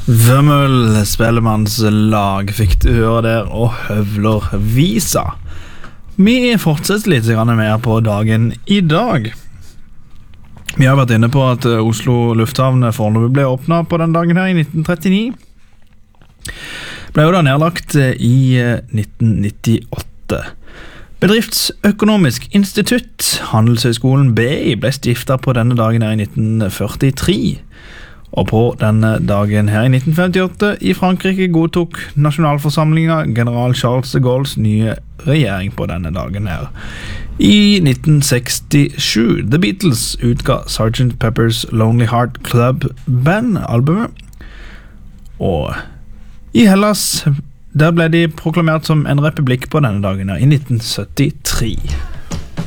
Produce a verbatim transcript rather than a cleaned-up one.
Vømmøl, Spellemannslag, fikk du høre der, og Høvler Visa. Vi fortsetter litt mer på dagen i dag. Vi har vært inne på at Oslo lufthavn foreløpig ble åpnet på den dagen her i nitten trettini. Ble jo da nedlagt i nitten nittiåtte. Bedriftsøkonomisk institutt, Handelshøyskolen B I, ble stiftet på denne dagen her i nitten førtitre. Og på denne dagen her i nitten femtiåtte i Frankrike godtok nasjonalforsamlingen general Charles de Gaulles nye regjering på denne dagen her. I nitten sekstisju, The Beatles utga sergeant Pepper's Lonely Heart Club Band-albumet. Og i Hellas, der ble de proklamert som en republikk på denne dagen her i nitten syttitre.